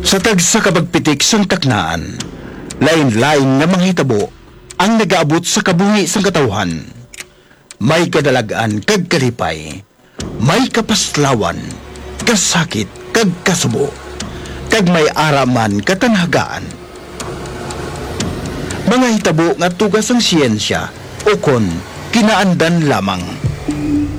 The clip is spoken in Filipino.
Sa tagsa kabagpitik sang taknaan, lain-lain nga mga hitabo ang nagaabot sa kabuhi sang katawhan. May kadalagan kag kalipay, may kapaslawan, kasakit kag kasubo, kag may araman katanhagaan. Mga hitabo nga tugas ang siyensya o kon kinaandan lamang.